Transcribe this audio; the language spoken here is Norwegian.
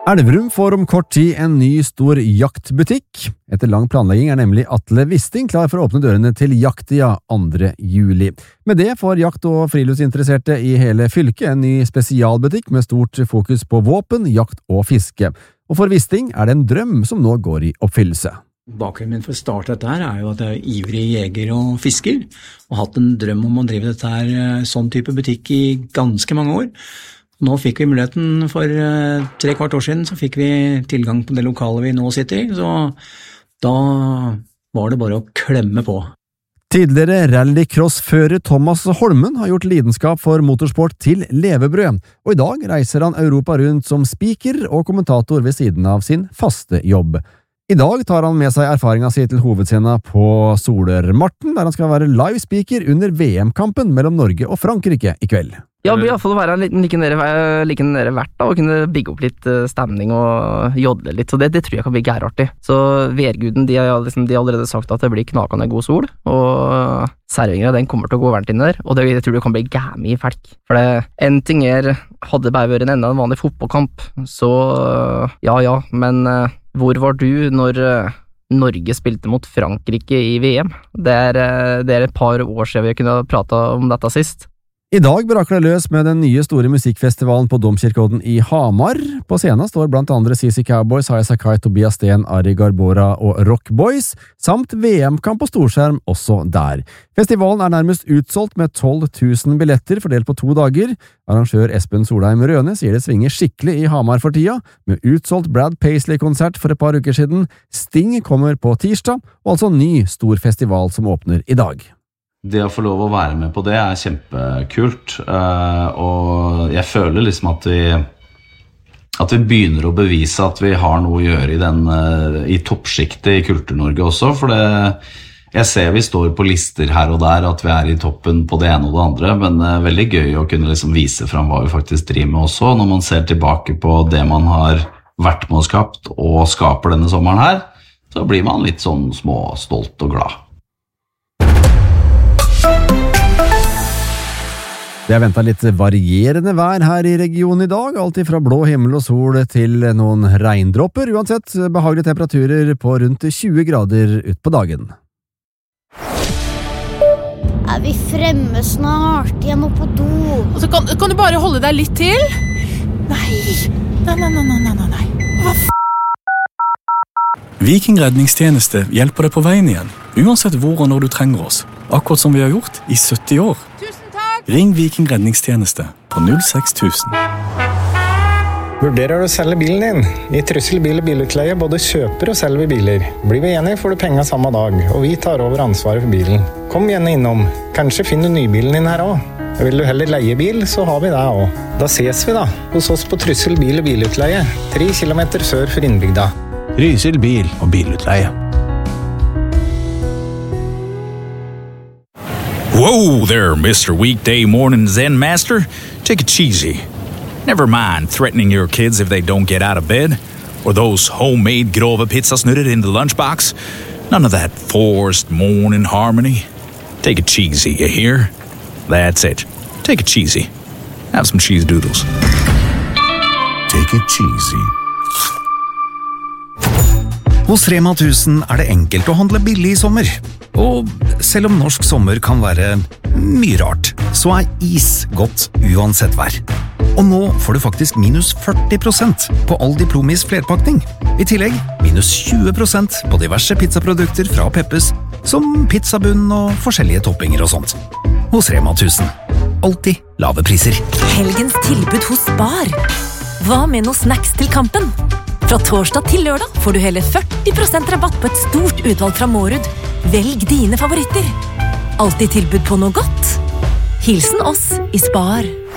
Elverum får om kort tid en ny stor jaktbutikk. Etter lang planlegging nemlig Atle Wisting klar for å åpne dørene til Jaktia 2. juli. Med det får jakt- og friluftsinteresserte i hele fylket en ny spesialbutikk med stort fokus på våpen, jakt og fiske. Og for Wisting det en drøm som nå går i oppfyllelse. Bakgrunnen min for å starte dette her jo at jeg ivrig jeger og fisker, og hatt en drøm om å drive dette her, sånn type butikk i ganske mange år. Nå fikk vi muligheten for 3/4 år siden, så fikk vi tilgang på det lokalet vi nå sitter i, så da var det bare å klemme på. Tidligere rallycrossfører Thomas Holmen har gjort lidenskap for motorsport til levebrød, og i dag reiser han Europa rundt som speaker og kommentator ved siden av sin faste jobb. I dag tar han med seg erfaringen sin til hovedscenen på Solermarten, der han skal være live speaker under VM-kampen mellom Norge og Frankrike i kveld. Ja, det blir i hvert fall å være like nede verdt da, og kunne bygge opp litt stemning og jodle litt, så det tror jeg kan bli gærartig. Så VR-guden, de har allerede sagt at det blir knakende god sol, og serveringen den kommer til å gå varmt inn der, og jeg tror det kan bli gæmi i felk. For en ting hadde bare vært en vanlig fotballkamp, så ja, men hvor var du når Norge spilte mot Frankrike i VM? Det et par år siden vi kunne prate om dette sist. I dag braker det løs med den nye store musikkfestivalen på Domkirkeodden i Hamar. På scenen står blant andre CC Cowboys, Haya Sakai, Tobias Sten, Ari Garbora og Rock Boys, samt VM-kamp på storskjerm også der. Festivalen nærmest utsolgt med 12 000 billetter fordelt på 2 dager. Arrangør Espen Solheim Røne sier det svinger skikkelig i Hamar for tida, med utsolgt Brad Paisley-konsert for et par uker siden. Sting kommer på tirsdag, og altså ny stor festival som åpner i dag. Det å få lov å være med på det kjempekult, og jeg føler liksom at vi begynner å bevise at vi har noe å gjøre i toppskiktet i Kultur-Norge også, for jeg ser vi står på lister her og der at vi i toppen på det ene og det andre, men veldig gøy å kunne liksom vise frem hva vi faktisk driver med også, når man ser tilbake på det man har vært med og skapt og skaper denne sommeren her, så blir man litt sånn småstolt og glad. Det ventet litt varierende vær her i regionen i dag, alt fra blå himmel og sol til noen regndropper, uansett behagelige temperaturer på rundt 20 grader ut på dagen. Vi fremme snart? Jeg må på do. Og så kan du bare holde deg litt til? Nei. Hva Viking redningstjeneste hjelper deg på veien igjen, uansett hvor og når du trenger oss, akkurat som vi har gjort i 70 år. Ring Viking redningstjeneste på 06000. Vurderer du å selge bilen din? I Trussel bil- og bilutleie både kjøper og selger biler. Blir vi enige får du penger samme dag, og vi tar over ansvaret for bilen. Kom gjerne innom. Kanskje finner du nybilen din her også. Vil du heller leie bil, så har vi det også. Da ses vi da, hos oss på Trussel bil- og bilutleie, 3 kilometer sør for innbygda. Trussel bil- og bilutleie. Whoa there, Mr. Weekday Morning Zen Master. Take it cheesy. Never mind threatening your kids if they don't get out of bed, or those homemade grove pizzasnurrer in the lunchbox. None of that forced morning harmony. Take it cheesy, you hear? That's it. Take it cheesy. Have some cheese doodles. Take it cheesy. Hos Rema 1000 det enkelt å handle billig i sommer. Og selv om norsk sommer kan være mye rart, så is godt uansett vær. Og nå får du faktisk minus 40% på all Diplomis flerpakning. I tillegg minus 20% på diverse pizzaprodukter fra Peppes, som pizzabunn og forskjellige toppinger og sånt. Hos Rema 1000. Alltid lave priser. Helgens tilbud hos Spar. Hva med noe snacks til kampen? Fra torsdag til lørdag får du hele 40% rabatt på et stort utvalg fra Mårud. Velg dine favoritter. Alltid tilbud på noe godt. Hilsen oss i Spar.